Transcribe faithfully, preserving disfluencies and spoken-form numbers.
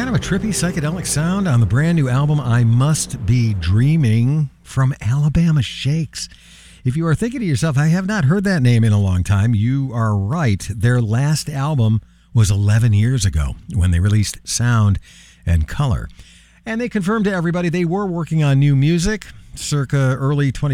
Kind of a trippy psychedelic sound on the brand new album I Must Be Dreaming from Alabama Shakes. If you are thinking to yourself, I have not heard that name in a long time, you are right. Their last album was eleven years ago when they released Sound and Color. And they confirmed to everybody they were working on new music circa early twenty